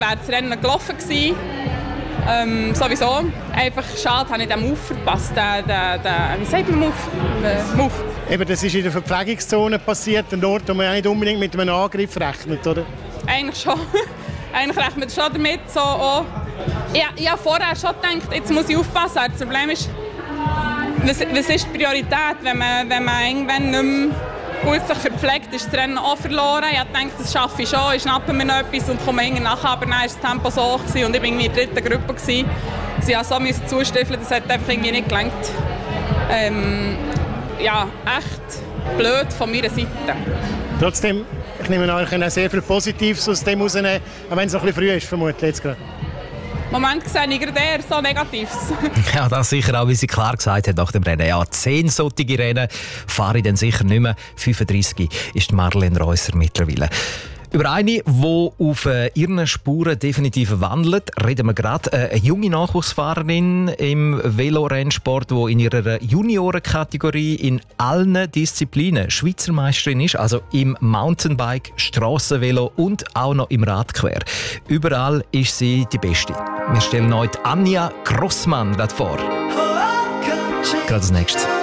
Wäre das Rennen gelaufen gewesen, sowieso. Einfach schade, habe ich den Move verpasst. Wie sagt man Move? Eben, das ist in der Verpflegungszone passiert, ein Ort, wo man nicht unbedingt mit einem Angriff rechnet, oder? Eigentlich schon. Eigentlich rechnet man schon damit. So auch. Ich habe vorher schon gedacht, jetzt muss ich aufpassen. Das Problem ist, was ist die Priorität, wenn man irgendwann nicht mehr gut sich verpflegt, ist das Rennen auch verloren. Ich dachte, das schaffe ich schon, ich schnappe mir noch etwas und komme irgendwie nachher. Aber dann war das Tempo so hoch und ich war irgendwie in der dritten Gruppe. Sie mussten so zustiefeln, das hat einfach irgendwie nicht gelangt. Ja, echt blöd von meiner Seite. Trotzdem, ich nehme an, ich kann auch sehr viel Positives aus dem rausnehmen, auch wenn es noch ein bisschen früh ist, vermutlich jetzt gerade. Im Moment sehe ich gerade eher so Negatives. Ja, das sicher auch, wie sie klar gesagt hat nach dem Rennen. Ja, 10 solche Rennen fahre ich dann sicher nicht mehr. 35 ist Marlene Reusser mittlerweile. Über eine, die auf ihren Spuren definitiv wandelt, reden wir gerade. Eine junge Nachwuchsfahrerin im Velorennsport, die in ihrer Juniorenkategorie in allen Disziplinen Schweizer Meisterin ist, also im Mountainbike, Strassenvelo und auch noch im Radquer. Überall ist sie die Beste. Wir stellen heute Anja Grossmann vor. Gerade als nächstes.